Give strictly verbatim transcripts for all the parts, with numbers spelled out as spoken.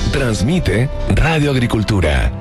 Transmite Radio Agricultura.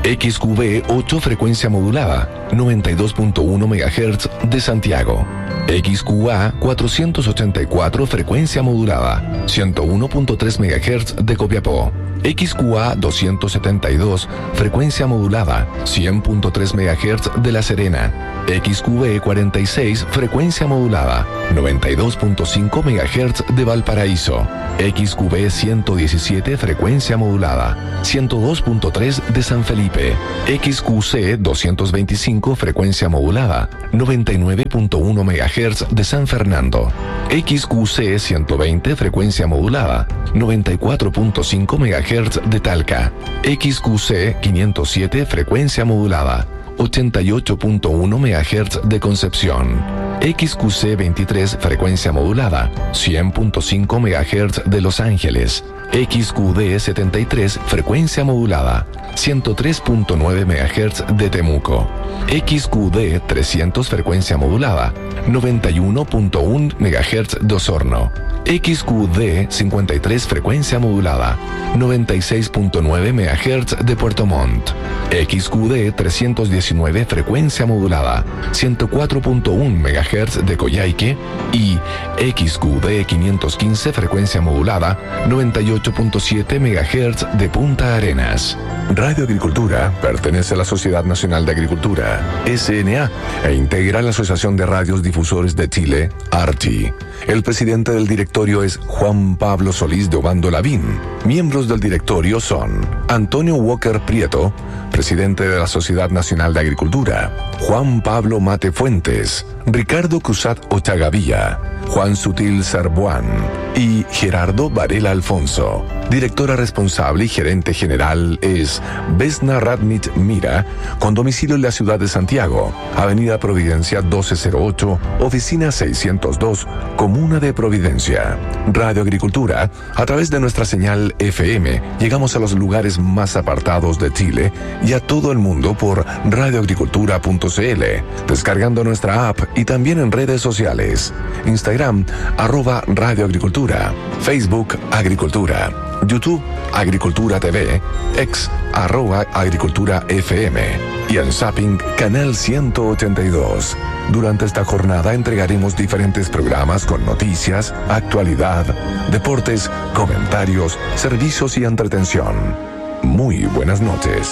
X Q V ocho frecuencia modulada, noventa y dos punto uno megahertz de Santiago. X Q A cuatrocientos ochenta y cuatro frecuencia modulada, ciento uno punto tres megahertz de Copiapó. X Q A doscientos setenta y dos frecuencia modulada, cien punto tres megahertz de La Serena. X Q B cuarenta y seis frecuencia modulada, noventa y dos punto cinco megahertz de Valparaíso. X Q B ciento diecisiete frecuencia modulada, ciento dos punto tres de San Felipe. X Q C doscientos veinticinco frecuencia modulada, noventa y nueve punto uno megahertz de San Fernando. X Q C ciento veinte frecuencia modulada, noventa y cuatro punto cinco megahertz de Talca. X Q C quinientos siete frecuencia modulada, ochenta y ocho punto uno megahertz de Concepción. X Q C veintitrés frecuencia modulada, cien punto cinco megahertz de Los Ángeles. X Q D setenta y tres frecuencia modulada, ciento tres punto nueve megahertz de Temuco. X Q D trescientos frecuencia modulada, noventa y uno punto uno megahertz de Osorno. X Q D cincuenta y tres frecuencia modulada, noventa y seis punto nueve megahertz de Puerto Montt. X Q D trescientos diecinueve frecuencia modulada, ciento cuatro punto uno megahertz de Coyhaique. Y X Q D quinientos quince frecuencia modulada, noventa y ocho punto siete megahertz de Punta Arenas. Radio Agricultura pertenece a la Sociedad Nacional de Agricultura, S N A, e integra la Asociación de Radios Difusores de Chile, ARCHI. El presidente del directorio es Juan Pablo Solís de Obando Lavín. Miembros del directorio son Antonio Walker Prieto, presidente de la Sociedad Nacional de Agricultura; Juan Pablo Mate Fuentes; Ricardo Cruzat Ochagavía; Juan Sutil Sarbuán y Gerardo Varela Alfonso. Directora responsable y gerente general es Vesna Radmich Mira, con domicilio en la ciudad de Santiago, Avenida Providencia doce cero ocho, Oficina seiscientos dos, Comuna de Providencia. Radio Agricultura, a través de nuestra señal F M, llegamos a los lugares más apartados de Chile y a todo el mundo por radioagricultura punto c l, descargando nuestra app y también en redes sociales. Instagram, arroba Radio Agricultura; Facebook, Agricultura; YouTube, Agricultura T V; X, arroba Agricultura F M; y en Zapping, Canal ciento ochenta y dos. Durante esta jornada entregaremos diferentes programas con noticias, actualidad, deportes, comentarios, servicios y entretención. Muy buenas noches.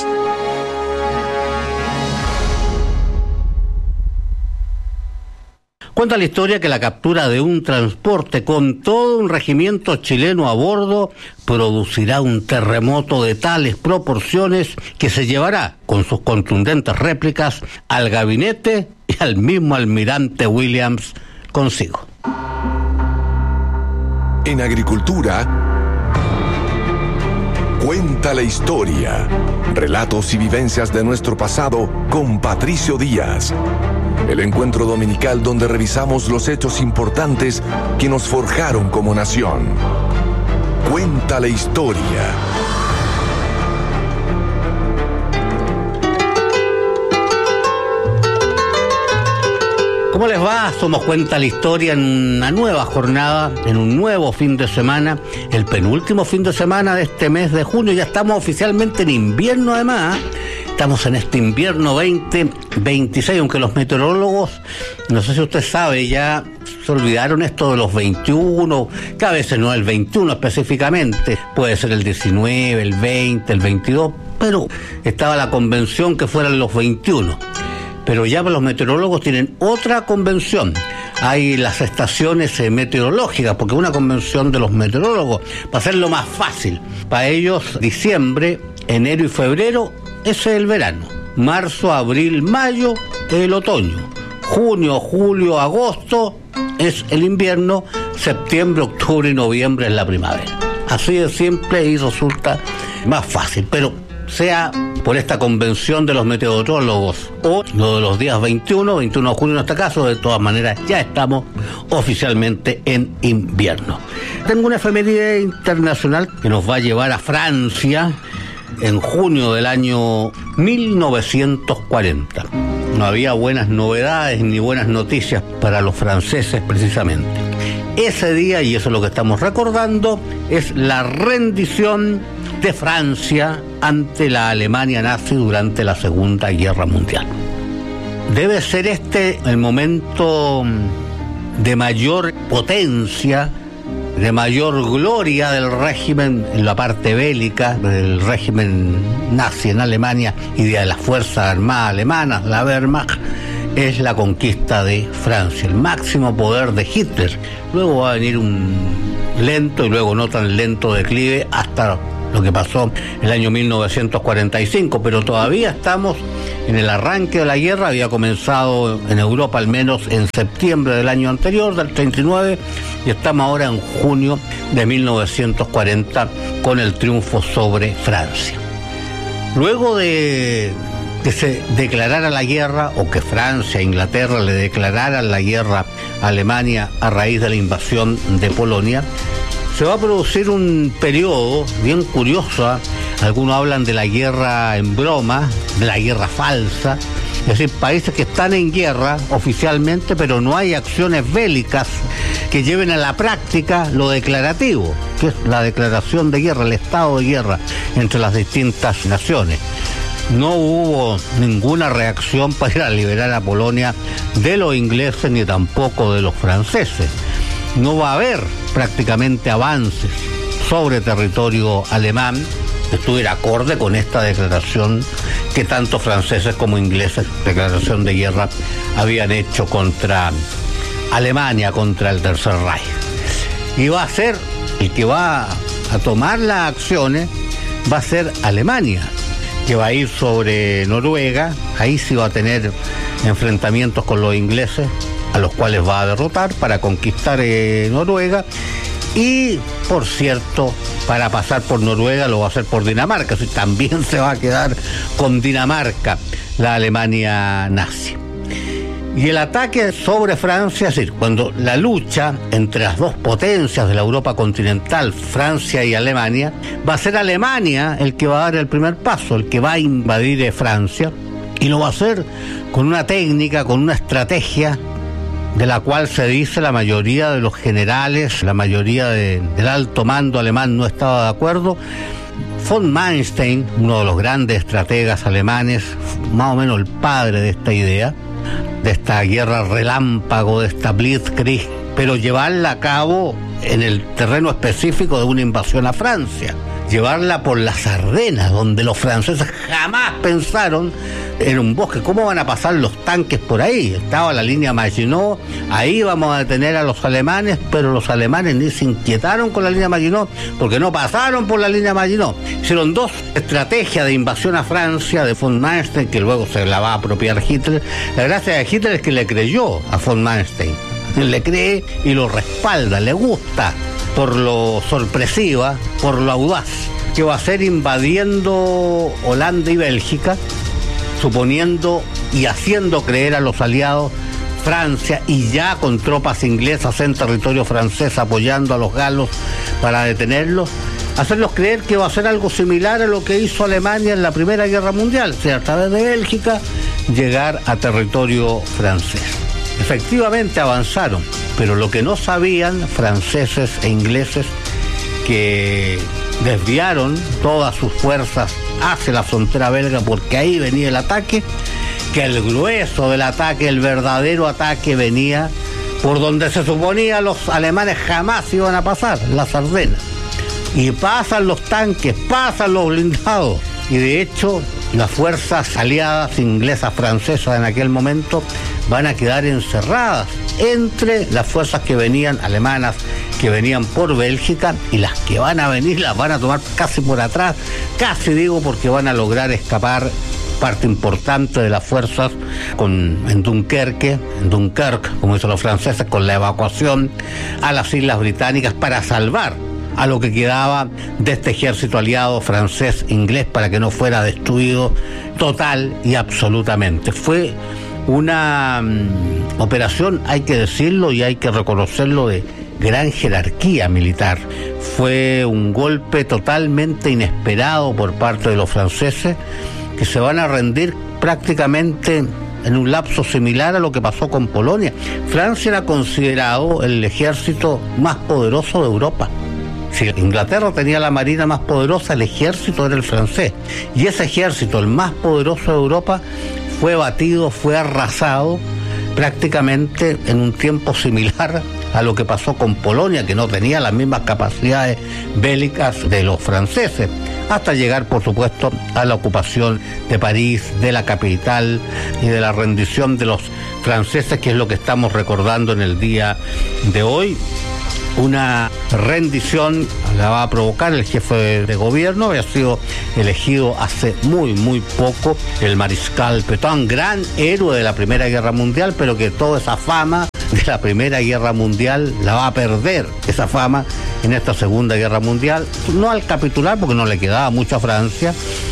Cuenta la historia que la captura de un transporte con todo un regimiento chileno a bordo producirá un terremoto de tales proporciones que se llevará, con sus contundentes réplicas, al gabinete y al mismo almirante Williams consigo. En Agricultura, cuenta la historia. Relatos y vivencias de nuestro pasado con Patricio Díaz. El encuentro dominical donde revisamos los hechos importantes que nos forjaron como nación. Cuenta la historia. ¿Cómo les va? Somos Cuenta la Historia en una nueva jornada, en un nuevo fin de semana, el penúltimo fin de semana de este mes de junio. Ya estamos oficialmente en invierno además, ¿eh? Estamos en este invierno veinte veintiséis, aunque los meteorólogos, no sé si usted sabe, ya se olvidaron esto de los veintiuno, que a veces no es el veintiuno específicamente, puede ser el diecinueve, el veinte, el veintidós, pero estaba la convención que fueran los veintiuno. Pero ya los meteorólogos tienen otra convención. Hay las estaciones eh, meteorológicas, porque una convención de los meteorólogos, para hacerlo más fácil, para ellos diciembre, enero y febrero, ese es el verano. Marzo, abril, mayo, el otoño. Junio, julio, agosto es el invierno. Septiembre, octubre y noviembre es la primavera. Así de simple y resulta más fácil. Pero sea por esta convención de los meteorólogos o lo de los días veintiuno, veintiuno de junio en este caso, de todas maneras ya estamos oficialmente en invierno. Tengo una efeméride internacional que nos va a llevar a Francia en junio del año mil novecientos cuarenta. No había buenas novedades ni buenas noticias para los franceses precisamente. Ese día, y eso es lo que estamos recordando, es la rendición de Francia ante la Alemania nazi durante la Segunda Guerra Mundial. Debe ser este el momento de mayor potencia, de mayor gloria del régimen en la parte bélica, del régimen nazi en Alemania y de las Fuerzas Armadas alemanas, la Wehrmacht, es la conquista de Francia, el máximo poder de Hitler. Luego va a venir un lento y luego no tan lento declive hasta lo que pasó en el año mil novecientos cuarenta y cinco, pero todavía estamos en el arranque de la guerra. Había comenzado en Europa al menos en septiembre del año anterior, del treinta y nueve, y estamos ahora en junio de mil novecientos cuarenta con el triunfo sobre Francia. Luego de que se declarara la guerra, o que Francia e Inglaterra le declararan la guerra a Alemania a raíz de la invasión de Polonia, se va a producir un periodo bien curioso. Algunos hablan de la guerra en broma, de la guerra falsa, es decir, países que están en guerra oficialmente, pero no hay acciones bélicas que lleven a la práctica lo declarativo, que es la declaración de guerra, el estado de guerra entre las distintas naciones. No hubo ninguna reacción para ir a liberar a Polonia de los ingleses ni tampoco de los franceses. No va a haber prácticamente avances sobre territorio alemán que estuviera acorde con esta declaración que tanto franceses como ingleses, declaración de guerra, habían hecho contra Alemania, contra el Tercer Reich. Y va a ser el que va a tomar las acciones, va a ser Alemania, que va a ir sobre Noruega. Ahí sí va a tener enfrentamientos con los ingleses, a los cuales va a derrotar para conquistar eh, Noruega. Y, por cierto, para pasar por Noruega lo va a hacer por Dinamarca, o sea, también se va a quedar con Dinamarca la Alemania nazi. Y el ataque sobre Francia, es decir, cuando la lucha entre las dos potencias de la Europa continental, Francia y Alemania, va a ser Alemania el que va a dar el primer paso, el que va a invadir Francia, y lo va a hacer con una técnica, con una estrategia de la cual se dice la mayoría de los generales, la mayoría de, del alto mando alemán no estaba de acuerdo. Von Manstein, uno de los grandes estrategas alemanes, más o menos el padre de esta idea, de esta guerra relámpago, de esta Blitzkrieg, pero llevarla a cabo en el terreno específico de una invasión a Francia, llevarla por las Ardenas, donde los franceses jamás pensaron en un bosque. ¿Cómo van a pasar los tanques por ahí? Estaba la línea Maginot, ahí vamos a detener a los alemanes, pero los alemanes ni se inquietaron con la línea Maginot, porque no pasaron por la línea Maginot. Hicieron dos estrategias de invasión a Francia de von Manstein, que luego se la va a apropiar Hitler. La gracia de Hitler es que le creyó a von Manstein, le cree y lo respalda, le gusta por lo sorpresiva, por lo audaz que va a ser invadiendo Holanda y Bélgica, suponiendo y haciendo creer a los aliados Francia, y ya con tropas inglesas en territorio francés apoyando a los galos para detenerlos, hacerlos creer que va a ser algo similar a lo que hizo Alemania en la Primera Guerra Mundial, o sea, a través de Bélgica llegar a territorio francés. Efectivamente avanzaron, pero lo que no sabían franceses e ingleses, que desviaron todas sus fuerzas hacia la frontera belga porque ahí venía el ataque, que el grueso del ataque, el verdadero ataque, venía por donde se suponía los alemanes jamás iban a pasar, las Ardenas. Y pasan los tanques, pasan los blindados, y de hecho las fuerzas aliadas inglesas, francesas en aquel momento van a quedar encerradas entre las fuerzas que venían alemanas, que venían por Bélgica, y las que van a venir las van a tomar casi por atrás, casi digo, porque van a lograr escapar parte importante de las fuerzas con, en Dunkerque, en Dunkirk, como dicen los franceses, con la evacuación a las Islas Británicas para salvar a lo que quedaba de este ejército aliado francés-inglés para que no fuera destruido total y absolutamente. Fue una um, operación, hay que decirlo y hay que reconocerlo, de gran jerarquía militar. Fue un golpe totalmente inesperado por parte de los franceses, que se van a rendir prácticamente en un lapso similar a lo que pasó con Polonia. Francia era considerado el ejército más poderoso de Europa. Si Inglaterra tenía la marina más poderosa, el ejército era el francés. Y ese ejército, el más poderoso de Europa, fue batido, fue arrasado prácticamente en un tiempo similar a lo que pasó con Polonia, que no tenía las mismas capacidades bélicas de los franceses, hasta llegar, por supuesto, a la ocupación de París, de la capital y de la rendición de los franceses, que es lo que estamos recordando en el día de hoy. Una rendición la va a provocar el jefe de gobierno, había sido elegido hace muy, muy poco, el mariscal Pétain, gran héroe de la Primera Guerra Mundial, pero que toda esa fama de la Primera Guerra Mundial la va a perder, esa fama, en esta Segunda Guerra Mundial, no al capitular, porque no le quedaba mucho a Francia,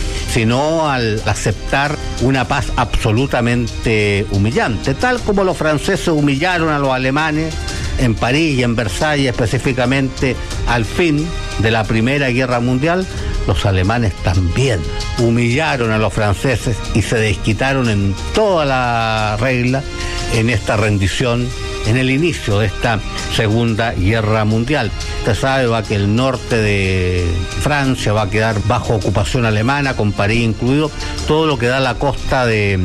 sino al aceptar una paz absolutamente humillante, tal como los franceses humillaron a los alemanes en París y en Versalles, específicamente al fin de la Primera Guerra Mundial. Los alemanes también humillaron a los franceses y se desquitaron en toda la regla en esta rendición, en el inicio de esta Segunda Guerra Mundial. Usted sabe va que el norte de Francia va a quedar bajo ocupación alemana, con París incluido, todo lo que da la costa de,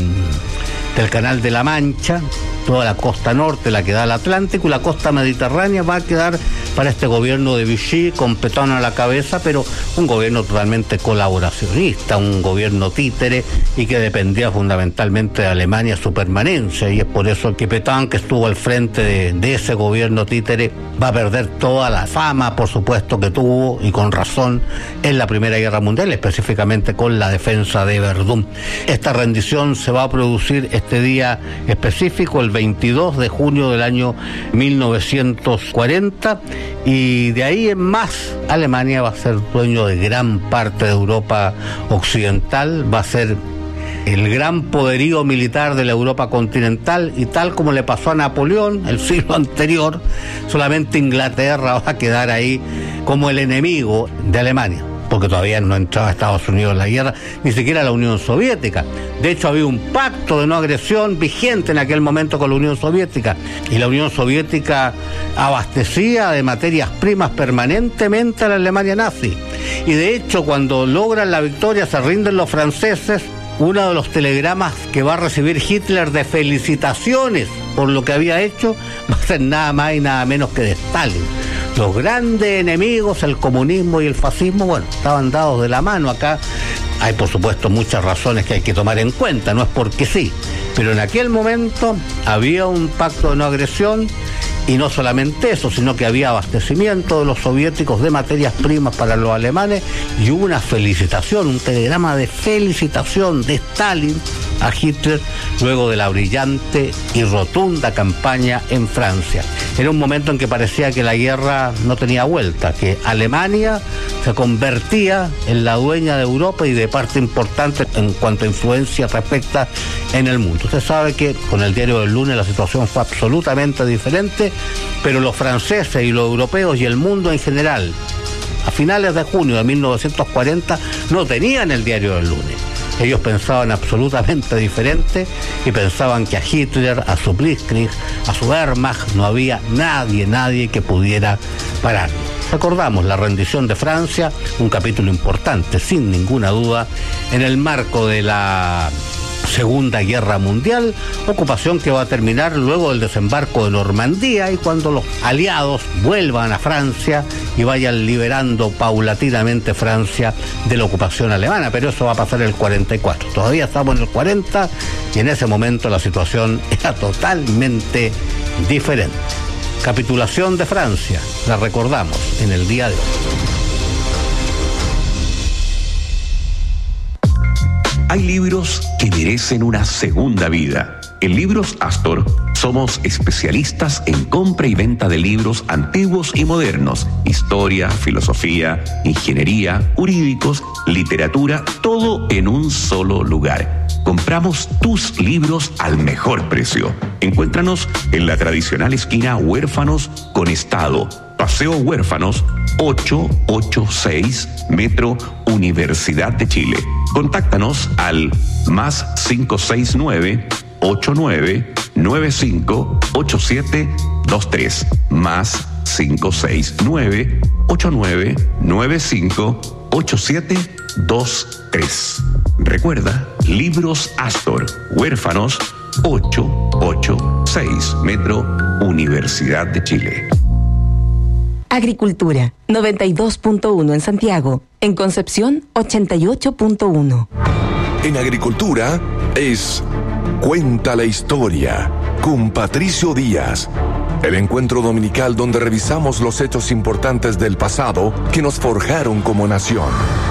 del Canal de la Mancha, toda la costa norte, la que da al Atlántico, y la costa mediterránea va a quedar para este gobierno de Vichy, con Pétain a la cabeza, pero un gobierno totalmente colaboracionista, un gobierno títere, y que dependía fundamentalmente de Alemania su permanencia, y es por eso que Pétain, que estuvo al frente de, de ese gobierno títere, va a perder toda la fama, por supuesto, que tuvo, y con razón, en la Primera Guerra Mundial, específicamente con la defensa de Verdún. Esta rendición se va a producir este día específico, el veintidós de junio del año mil novecientos cuarenta, y de ahí en más Alemania va a ser dueño de gran parte de Europa occidental, va a ser el gran poderío militar de la Europa continental, y tal como le pasó a Napoleón el siglo anterior, solamente Inglaterra va a quedar ahí como el enemigo de Alemania, porque todavía no entraba Estados Unidos en la guerra, ni siquiera la Unión Soviética. De hecho, había un pacto de no agresión vigente en aquel momento con la Unión Soviética, y la Unión Soviética abastecía de materias primas permanentemente a la Alemania nazi. Y de hecho, cuando logran la victoria, se rinden los franceses. Uno de los telegramas que va a recibir Hitler de felicitaciones por lo que había hecho va a ser nada más y nada menos que de Stalin. Los grandes enemigos, el comunismo y el fascismo, bueno, estaban dados de la mano. Acá hay, por supuesto, muchas razones que hay que tomar en cuenta, no es porque sí, pero en aquel momento había un pacto de no agresión, y no solamente eso, sino que había abastecimiento de los soviéticos de materias primas para los alemanes, y hubo una felicitación, un telegrama de felicitación de Stalin a Hitler luego de la brillante y rotunda campaña en Francia. Era un momento en que parecía que la guerra no tenía vuelta, que Alemania se convertía en la dueña de Europa y de parte importante en cuanto a influencia respecta en el mundo. Usted sabe que con el diario del lunes la situación fue absolutamente diferente, pero los franceses y los europeos y el mundo en general, a finales de junio de mil novecientos cuarenta, no tenían el diario del lunes. Ellos pensaban absolutamente diferente, y pensaban que a Hitler, a su Blitzkrieg, a su Wehrmacht, no había nadie, nadie que pudiera parar. Recordamos la rendición de Francia, un capítulo importante, sin ninguna duda, en el marco de la Segunda Guerra Mundial, ocupación que va a terminar luego del desembarco de Normandía, y cuando los aliados vuelvan a Francia y vayan liberando paulatinamente Francia de la ocupación alemana. Pero eso va a pasar en el cuarenta y cuatro. Todavía estamos en el cuarenta, y en ese momento la situación era totalmente diferente. Capitulación de Francia, la recordamos en el día de hoy. Hay libros que merecen una segunda vida. En Libros Astor somos especialistas en compra y venta de libros antiguos y modernos, historia, filosofía, ingeniería, jurídicos, literatura, todo en un solo lugar. Compramos tus libros al mejor precio. Encuéntranos en la tradicional esquina Huérfanos con Estado, Paseo Huérfanos, ochocientos ochenta y seis, Metro Universidad de Chile. Contáctanos al más cinco seis nueve, ocho nueve nueve cinco, ocho siete dos tres, más cinco seis nueve, ocho nueve nueve cinco, ocho siete dos tres. Recuerda, Libros Astor, Huérfanos ocho ocho seis, Metro Universidad de Chile. Agricultura, noventa y dos punto uno en Santiago. En Concepción, ochenta y ocho punto uno. En Agricultura es Cuenta la Historia con Patricio Díaz. El encuentro dominical donde revisamos los hechos importantes del pasado que nos forjaron como nación.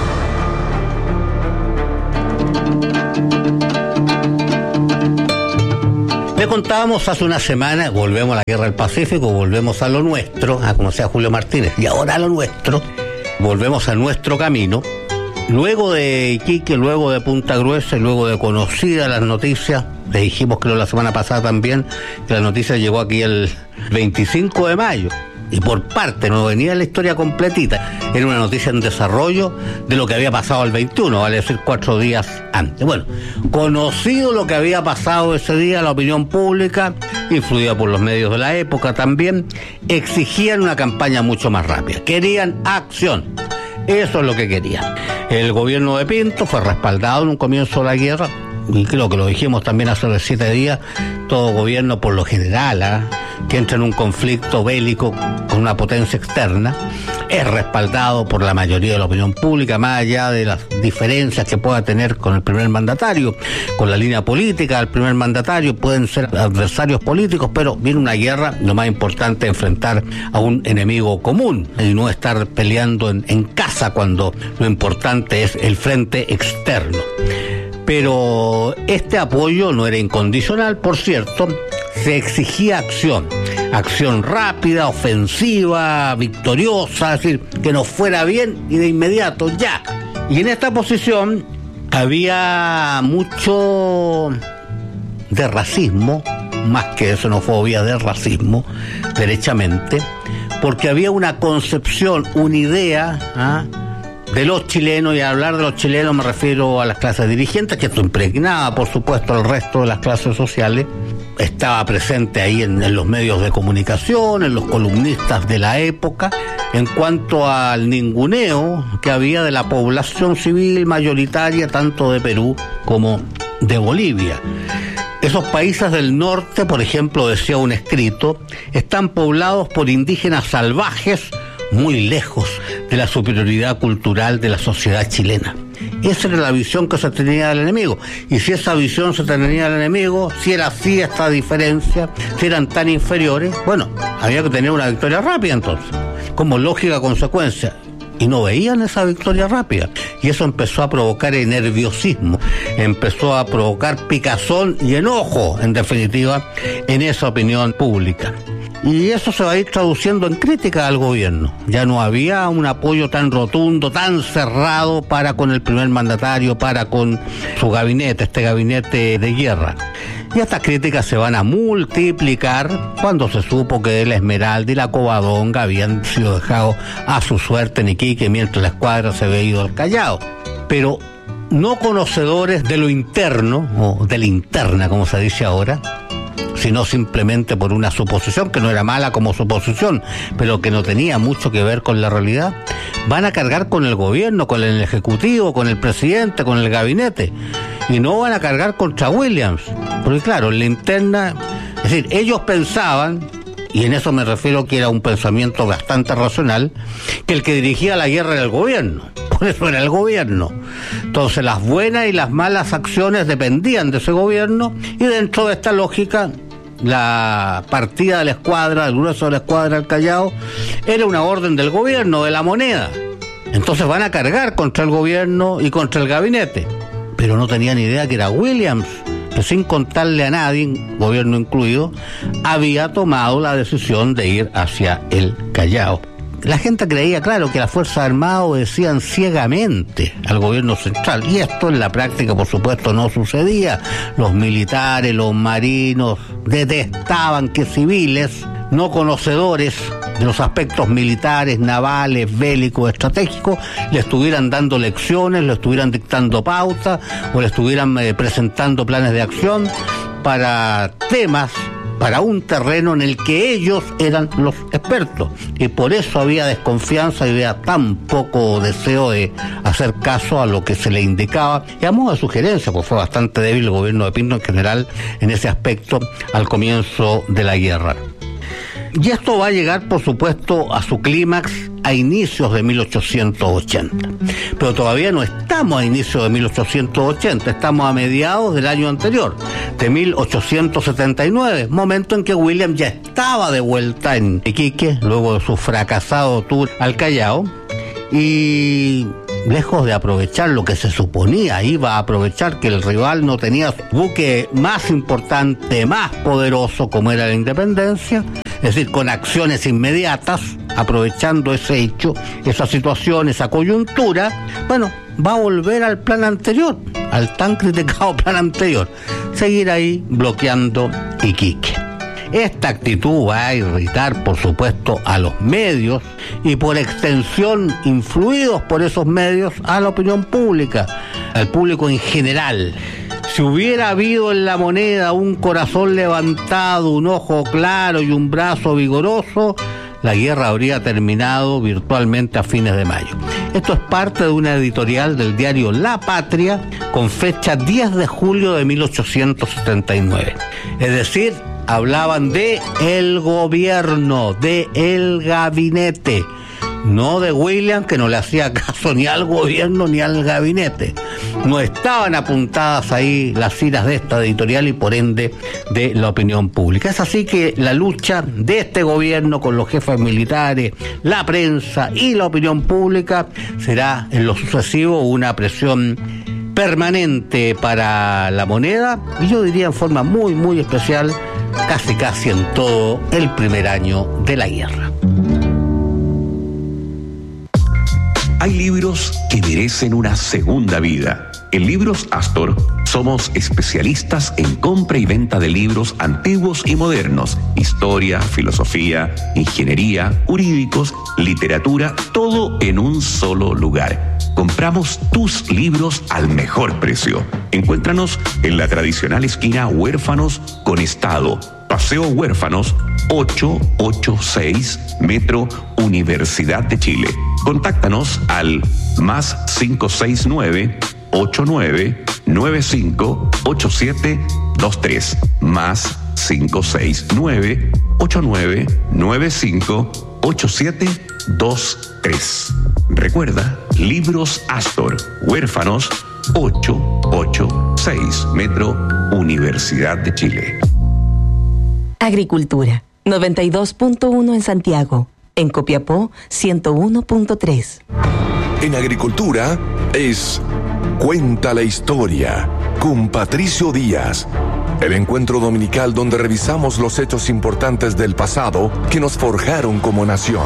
Le contábamos hace una semana, volvemos a la Guerra del Pacífico, volvemos a lo nuestro, a como sea Julio Martínez, y ahora a lo nuestro, volvemos a nuestro camino. Luego de Iquique, luego de Punta Gruesa, luego de conocidas las noticias, le dijimos creo la semana pasada también, que la noticia llegó aquí el veinticinco de mayo, y por parte, no venía la historia completita, era una noticia en desarrollo de lo que había pasado el veintiuno, vale decir cuatro días antes. Bueno, conocido lo que había pasado ese día, la opinión pública, influida por los medios de la época también, exigían una campaña mucho más rápida, querían acción. Eso es lo que querían. El gobierno de Pinto fue respaldado en un comienzo de la guerra, y creo que lo dijimos también hace siete días, todo gobierno por lo general, ¿eh? que entra en un conflicto bélico con una potencia externa, es respaldado por la mayoría de la opinión pública, más allá de las diferencias que pueda tener con el primer mandatario, con la línea política del primer mandatario, pueden ser adversarios políticos, pero viene una guerra, lo más importante es enfrentar a un enemigo común y no estar peleando en, en casa cuando lo importante es el frente externo. Pero este apoyo no era incondicional, por cierto, se exigía acción, acción rápida, ofensiva, victoriosa, es decir, que nos fuera bien y de inmediato, ya. Y en esta posición había mucho de racismo, más que de xenofobia, de racismo, derechamente, porque había una concepción, una idea, ¿ah? de los chilenos, y al hablar de los chilenos me refiero a las clases dirigentes, que esto impregnaba, por supuesto, al resto de las clases sociales, estaba presente ahí en, en los medios de comunicación, en los columnistas de la época, en cuanto al ninguneo que había de la población civil mayoritaria, tanto de Perú como de Bolivia. Esos países del norte, por ejemplo, decía un escrito, están poblados por indígenas salvajes, muy lejos de la superioridad cultural de la sociedad chilena. Esa era la visión que se tenía del enemigo. Y si esa visión se tenía del enemigo, si era así esta diferencia, si eran tan inferiores, bueno, había que tener una victoria rápida entonces, como lógica consecuencia. Y no veían esa victoria rápida. Y eso empezó a provocar el nerviosismo, empezó a provocar picazón y enojo, en definitiva, en esa opinión pública. Y eso se va a ir traduciendo en crítica al gobierno. Ya no había un apoyo tan rotundo, tan cerrado para con el primer mandatario, para con su gabinete, este gabinete de guerra. Y estas críticas se van a multiplicar cuando se supo que la Esmeralda y la Covadonga habían sido dejados a su suerte en Iquique mientras la escuadra se había ido al Callao. Pero no conocedores de lo interno, o de la interna como se dice ahora, sino simplemente por una suposición, que no era mala como suposición, pero que no tenía mucho que ver con la realidad, van a cargar con el gobierno, con el ejecutivo, con el presidente, con el gabinete, y no van a cargar contra Williams, porque claro, en la interna, es decir, ellos pensaban, y en eso me refiero que era un pensamiento bastante racional, que el que dirigía la guerra era el gobierno. Por eso era el gobierno. Entonces las buenas y las malas acciones dependían de ese gobierno, y dentro de esta lógica la partida de la escuadra, el grueso de la escuadra al Callao, era una orden del gobierno, de la moneda. Entonces van a cargar contra el gobierno y contra el gabinete. Pero no tenían idea que era Williams, que sin contarle a nadie, gobierno incluido, había tomado la decisión de ir hacia el Callao. La gente creía, claro, que las Fuerzas Armadas obedecían ciegamente al gobierno central, y esto en la práctica, por supuesto, no sucedía. Los militares, los marinos, detestaban que civiles no conocedores de los aspectos militares, navales, bélicos, estratégicos, le estuvieran dando lecciones, le estuvieran dictando pautas, o le estuvieran eh, presentando planes de acción para temas para un terreno en el que ellos eran los expertos, y por eso había desconfianza y había tan poco deseo de hacer caso a lo que se le indicaba, y a modo de sugerencia, pues fue bastante débil el gobierno de Pinto en general en ese aspecto al comienzo de la guerra. Y esto va a llegar, por supuesto, a su clímax a inicios de mil ochocientos ochenta. Pero todavía no estamos a inicios de mil ochocientos ochenta, estamos a mediados del año anterior, de mil ochocientos setenta y nueve, momento en que William ya estaba de vuelta en Iquique, luego de su fracasado tour al Callao, y lejos de aprovechar lo que se suponía iba a aprovechar que el rival no tenía su buque más importante, más poderoso como era la Independencia, es decir, con acciones inmediatas, aprovechando ese hecho, esa situación, esa coyuntura, bueno, va a volver al plan anterior, al tan criticado plan anterior, seguir ahí bloqueando Iquique. Esta actitud va a irritar, por supuesto, a los medios y por extensión, influidos por esos medios, a la opinión pública, al público en general. Si hubiera habido en La Moneda un corazón levantado, un ojo claro y un brazo vigoroso, la guerra habría terminado virtualmente a fines de mayo. Esto es parte de una editorial del diario La Patria con fecha diez de julio de mil ochocientos setenta y nueve. Es decir, hablaban de el gobierno, de el gabinete, no de William, que no le hacía caso ni al gobierno ni al gabinete. No estaban apuntadas ahí las iras de esta editorial y por ende de la opinión pública. Es así que la lucha de este gobierno con los jefes militares, la prensa y la opinión pública será en lo sucesivo una presión permanente para La Moneda, y yo diría en forma muy muy especial, casi casi en todo el primer año de la guerra. Hay libros que merecen una segunda vida. En Libros Astor somos especialistas en compra y venta de libros antiguos y modernos, historia, filosofía, ingeniería, jurídicos, literatura, todo en un solo lugar. Compramos tus libros al mejor precio. Encuéntranos en la tradicional esquina Huérfanos con Estado, Paseo Huérfanos ochocientos ochenta y seis, Metro Universidad de Chile. Contáctanos al más cinco seis nueve, ocho nueve nueve cinco, ocho siete dos tres, más cinco seis nueve, ocho nueve nueve cinco, ocho siete dos tres. Recuerda, Libros Astor, Huérfanos ochocientos ochenta y seis, Metro Universidad de Chile. Agricultura, noventa y dos punto uno en Santiago. En Copiapó, ciento uno punto tres. En Agricultura es Cuenta la Historia con Patricio Díaz. El encuentro dominical donde revisamos los hechos importantes del pasado que nos forjaron como nación.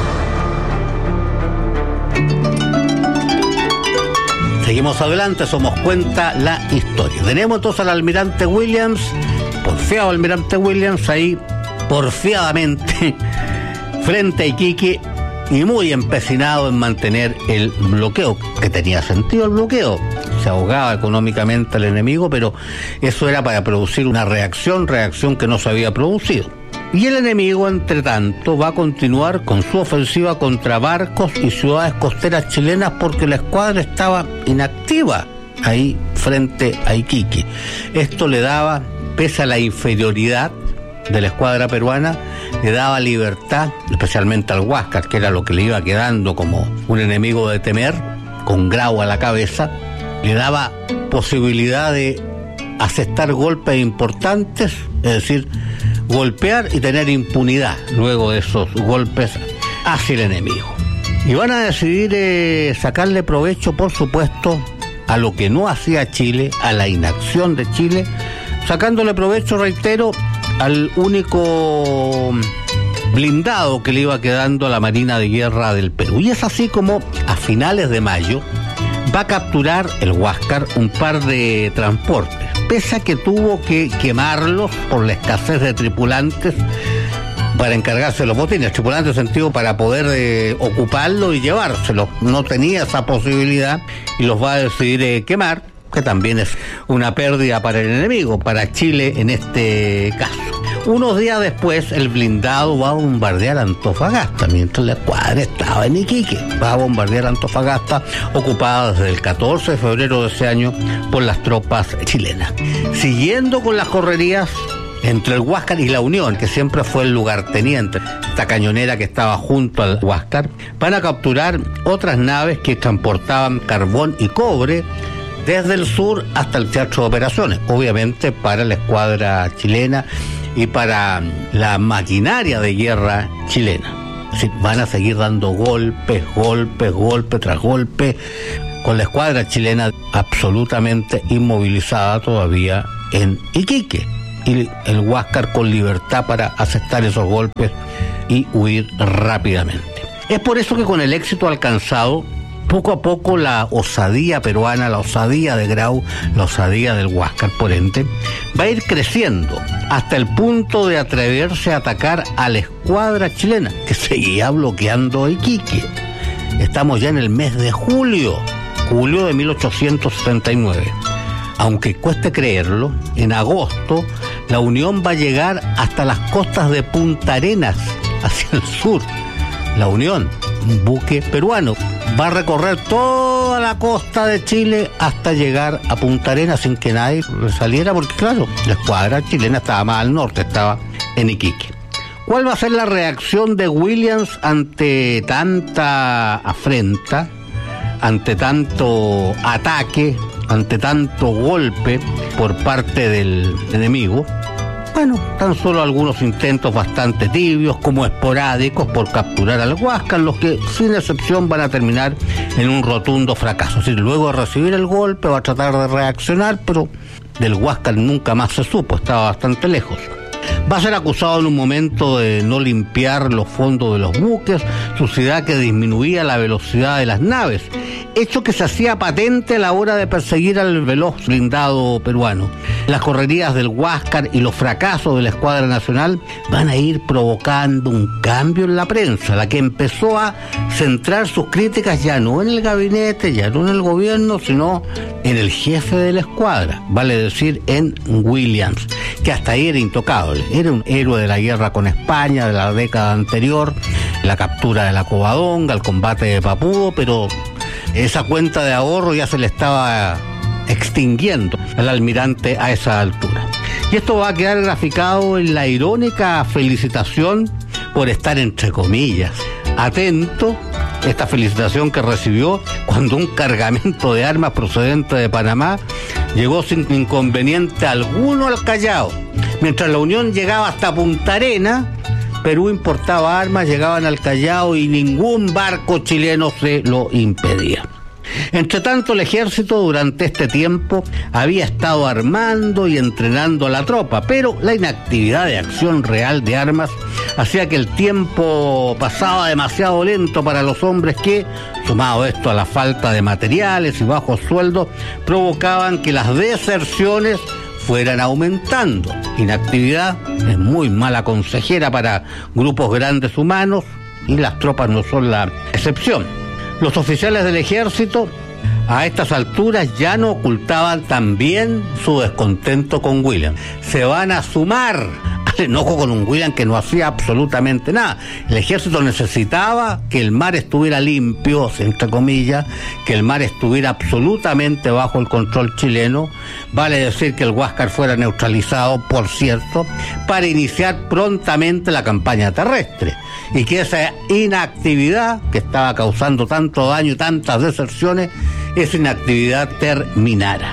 Seguimos adelante, somos Cuenta la Historia. Tenemos entonces al almirante Williams, porfiado almirante Williams, ahí porfiadamente frente a Iquique y muy empecinado en mantener el bloqueo, que tenía sentido el bloqueo. Se ahogaba económicamente al enemigo, pero eso era para producir una reacción, reacción que no se había producido. Y el enemigo, entre tanto, va a continuar con su ofensiva contra barcos y ciudades costeras chilenas porque la escuadra estaba inactiva ahí frente a Iquique. Esto le daba, pese a la inferioridad de la escuadra peruana, le daba libertad, especialmente al Huáscar, que era lo que le iba quedando como un enemigo de temer, con Grau a la cabeza, le daba posibilidad de asestar golpes importantes, es decir, golpear y tener impunidad luego de esos golpes hacia el enemigo. Y van a decidir eh, sacarle provecho, por supuesto, a lo que no hacía Chile, a la inacción de Chile, sacándole provecho, reitero, al único blindado que le iba quedando a la Marina de Guerra del Perú. Y es así como a finales de mayo va a capturar el Huáscar un par de transportes, pese a que tuvo que quemarlos por la escasez de tripulantes para encargarse de los botines, tripulantes en sentido para poder eh, ocuparlo y llevárselo. No tenía esa posibilidad y los va a decidir eh, quemar, que también es una pérdida para el enemigo, para Chile en este caso. Unos días después, el blindado va a bombardear Antofagasta, mientras la escuadra estaba en Iquique. Va a bombardear Antofagasta, ocupada desde el catorce de febrero de ese año por las tropas chilenas. Siguiendo con las correrías entre el Huáscar y la Unión, que siempre fue el lugarteniente, esta cañonera que estaba junto al Huáscar, van a capturar otras naves que transportaban carbón y cobre desde el sur hasta el teatro de operaciones, obviamente para la escuadra chilena y para la maquinaria de guerra chilena. Sí, van a seguir dando golpes, golpes, golpe tras golpe, con la escuadra chilena absolutamente inmovilizada todavía en Iquique, y el Huáscar con libertad para aceptar esos golpes y huir rápidamente. Es por eso que con el éxito alcanzado, poco a poco la osadía peruana, la osadía de Grau, la osadía del Huáscar, por ende, va a ir creciendo hasta el punto de atreverse a atacar a la escuadra chilena, que seguía bloqueando Iquique. Estamos ya en el mes de julio, julio de mil ochocientos setenta y nueve. Aunque cueste creerlo, en agosto la Unión va a llegar hasta las costas de Punta Arenas, hacia el sur. La Unión, un buque peruano, va a recorrer toda la costa de Chile hasta llegar a Punta Arenas sin que nadie saliera, porque claro, la escuadra chilena estaba más al norte, estaba en Iquique. ¿Cuál va a ser la reacción de Williams ante tanta afrenta, ante tanto ataque, ante tanto golpe por parte del enemigo? Bueno, tan solo algunos intentos bastante tibios, como esporádicos, por capturar al Huáscar, los que sin excepción van a terminar en un rotundo fracaso. Es decir, luego de recibir el golpe va a tratar de reaccionar, pero del Huáscar nunca más se supo, estaba bastante lejos. Va a ser acusado en un momento de no limpiar los fondos de los buques, suciedad que disminuía la velocidad de las naves, hecho que se hacía patente a la hora de perseguir al veloz blindado peruano. Las correrías del Huáscar y los fracasos de la escuadra nacional van a ir provocando un cambio en la prensa, la que empezó a centrar sus críticas ya no en el gabinete, ya no en el gobierno, sino en el jefe de la escuadra, vale decir en Williams, que hasta ahí era intocable. Era un héroe de la guerra con España de la década anterior, la captura de la Covadonga, el combate de Papudo, pero esa cuenta de ahorro ya se le estaba extinguiendo al almirante a esa altura. Y esto va a quedar graficado en la irónica felicitación por estar, entre comillas, atento, esta felicitación que recibió cuando un cargamento de armas procedente de Panamá llegó sin inconveniente alguno al Callao. Mientras la Unión llegaba hasta Punta Arenas, Perú importaba armas, llegaban al Callao y ningún barco chileno se lo impedía. Entre tanto, el ejército durante este tiempo había estado armando y entrenando a la tropa, pero la inactividad de acción real de armas hacía que el tiempo pasaba demasiado lento para los hombres que, sumado esto a la falta de materiales y bajos sueldos, provocaban que las deserciones fueran aumentando. Inactividad es muy mala consejera para grupos grandes humanos y las tropas no son la excepción. Los oficiales del ejército a estas alturas ya no ocultaban también su descontento con William. Se van a sumar al enojo con un William que no hacía absolutamente nada. El ejército necesitaba que el mar estuviera limpio, entre comillas, que el mar estuviera absolutamente bajo el control chileno, vale decir que el Huáscar fuera neutralizado, por cierto, para iniciar prontamente la campaña terrestre, y que esa inactividad que estaba causando tanto daño y tantas deserciones, esa inactividad terminara.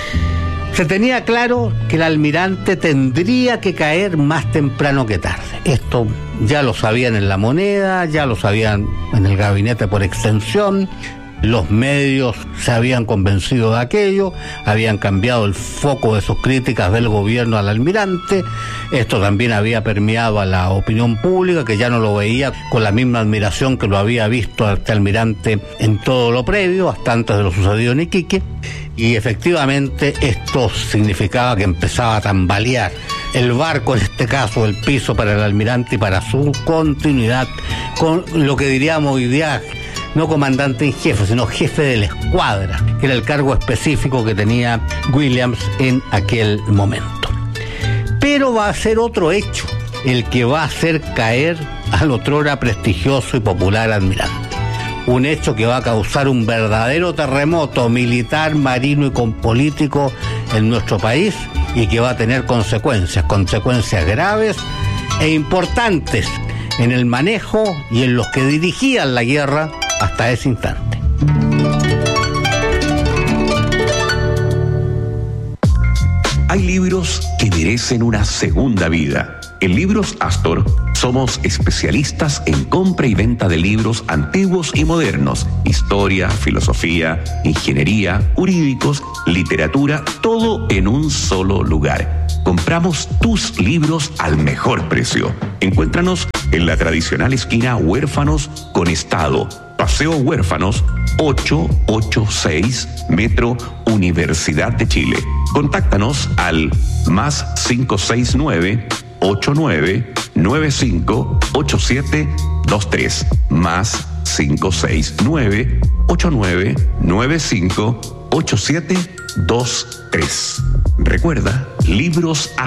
Se tenía claro que el almirante tendría que caer más temprano que tarde. Esto ya lo sabían en La Moneda, ya lo sabían en el gabinete por extensión. Los medios se habían convencido de aquello, habían cambiado el foco de sus críticas del gobierno al almirante. Esto también había permeado a la opinión pública, que ya no lo veía con la misma admiración que lo había visto a este almirante en todo lo previo, hasta antes de lo sucedido en Iquique. Y efectivamente esto significaba que empezaba a tambalear el barco, en este caso el piso para el almirante y para su continuidad con lo que diríamos hoy día, no comandante en jefe, sino jefe de la escuadra, que era el cargo específico que tenía Williams en aquel momento. Pero Pero va a ser otro hecho el que va a hacer caer al otrora prestigioso y popular almirante. Un hecho que va a causar un verdadero terremoto militar, marino y con político en nuestro país, y que va a tener consecuencias, consecuencias graves e importantes en el manejo y en los que dirigían la guerra hasta ese instante. Hay libros que merecen una segunda vida. En Libros Astor somos especialistas en compra y venta de libros antiguos y modernos, historia, filosofía, ingeniería, jurídicos, literatura, todo en un solo lugar. Compramos tus libros al mejor precio. Encuéntranos en la tradicional esquina Huérfanos con Estado, Paseo Huérfanos ochocientos ochenta y seis, Metro Universidad de Chile. Contáctanos al más cinco seis nueve, ocho nueve nueve cinco, ocho siete dos tres, más cinco seis nueve, ocho nueve nueve cinco, ocho siete dos tres. Recuerda, Libros